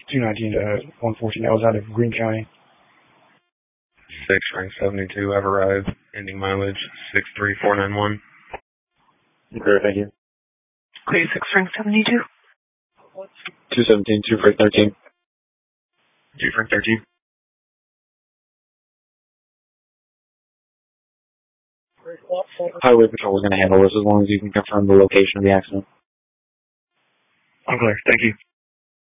219 to 114. That was out of Greene County. 6 rank 72, I've arrived. Ending mileage 63491. Okay, thank you. Okay, 6 rank 72. 217, 2 Frank 13. 2 Frank 13. Highway Patrol is going to handle this as long as you can confirm the location of the accident. I'm clear. Thank you.